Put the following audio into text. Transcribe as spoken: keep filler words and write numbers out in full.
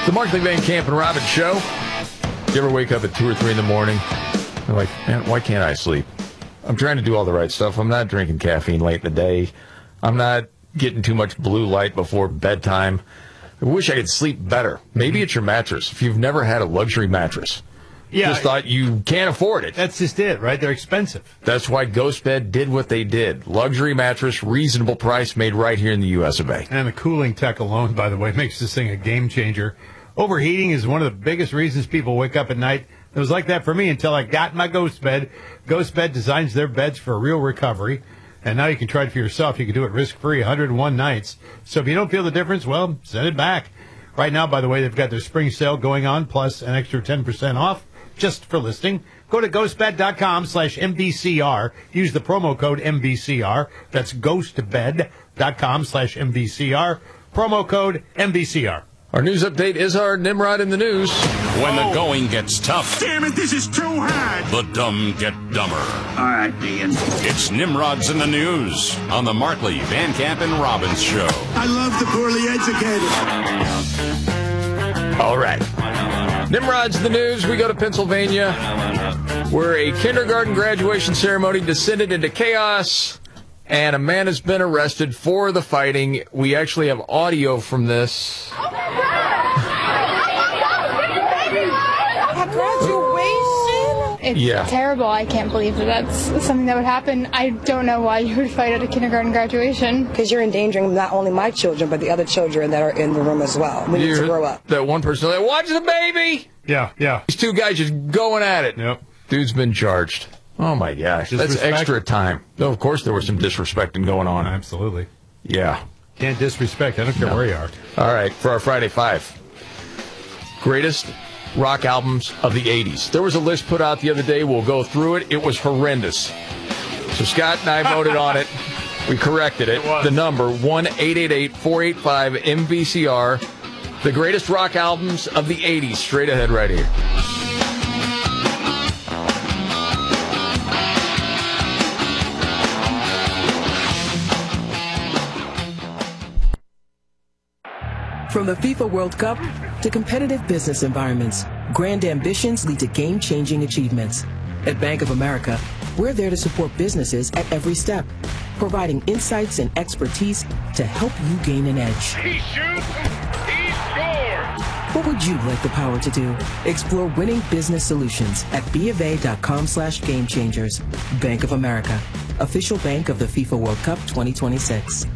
The Markley, Van Camp, and Robbins Show. You ever wake up at two or three in the morning? You're like, man, why can't I sleep? I'm trying to do all the right stuff. I'm not drinking caffeine late in the day. I'm not getting too much blue light before bedtime. I wish I could sleep better. Maybe it's your mattress. If you've never had a luxury mattress, yeah, just thought you can't afford it. That's just it, right? They're expensive. That's why GhostBed did what they did. Luxury mattress, reasonable price, made right here in the U S of A. And the cooling tech alone, by the way, makes this thing a game changer. Overheating is one of the biggest reasons people wake up at night. It was like that for me until I got my GhostBed. GhostBed designs their beds for real recovery. And now you can try it for yourself. You can do it risk-free, one hundred one nights. So if you don't feel the difference, well, send it back. Right now, by the way, they've got their spring sale going on, plus an extra ten percent off just for listing. Go to ghostbed.com slash MVCR. Use the promo code M V C R. That's ghostbed.com slash MVCR. Promo code M V C R. Our news update is our Nimrod in the news. When the going gets tough. Damn it, this is too hard. The dumb get dumber. All right, Dean. It's Nimrod's in the news on the Markley, Van Camp, and Robbins Show. I love the poorly educated. All right. Nimrod's in the news. We go to Pennsylvania, where a kindergarten graduation ceremony descended into chaos, and a man has been arrested for the fighting. We actually have audio from this. Oh my God! At graduation? It's Yeah. terrible. I can't believe that that's something that would happen. I don't know why you would fight at a kindergarten graduation. Because you're endangering not only my children, but the other children that are in the room as well. We need You- to grow up. That one person, like, watch the baby! Yeah, yeah. These two guys just going at it. Yep. Dude's been charged. Oh, my gosh. That's Disrespect? extra time. No, of course there was some disrespecting going on. Absolutely. Yeah. Can't disrespect. I don't care No. where you are. All right, for our Friday Five. Greatest rock albums of the eighties. There was a list put out the other day. We'll go through it. It was horrendous. So Scott and I voted on it. We corrected it. It was. The number, one eight eight eight, four eight five, M V C R. The greatest rock albums of the eighties. Straight ahead right here. From the FIFA World Cup to competitive business environments, grand ambitions lead to game-changing achievements. At Bank of America, we're there to support businesses at every step, providing insights and expertise to help you gain an edge. He shoots. He scores. What would you like the power to do? Explore winning business solutions at bofa.com slash game changers. Bank of America, official bank of the FIFA World Cup twenty twenty-six.